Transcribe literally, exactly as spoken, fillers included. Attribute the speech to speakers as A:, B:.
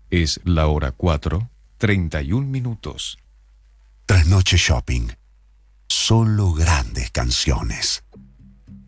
A: Es la hora cuatro, treinta y un minutos.
B: Trasnoche Shopping. Solo grandes canciones.